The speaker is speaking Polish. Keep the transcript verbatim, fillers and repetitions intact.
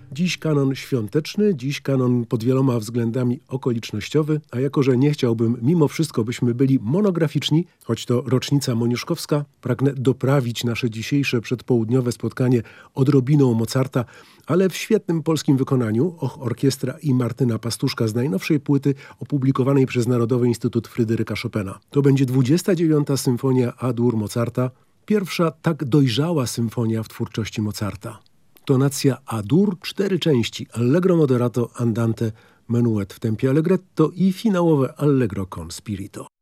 Dziś kanon świąteczny, dziś kanon pod wieloma względami okolicznościowy, a jako że nie chciałbym mimo wszystko, byśmy byli monograficzni, choć to rocznica moniuszkowska, pragnę doprawić nasze dzisiejsze przedpołudniowe spotkanie odrobiną Mozarta, ale w świetnym polskim wykonaniu. Och, orkiestra i Martyna Pastuszka z najnowszej płyty opublikowanej przez Narodowy Instytut Fryderyka Chopina. To będzie dwudziesta dziewiąta symfonia A-dur Mozarta, pierwsza tak dojrzała symfonia w twórczości Mozarta. Tonacja A-dur, cztery części, allegro moderato, andante, menuet w tempie allegretto i finałowe allegro con spirito.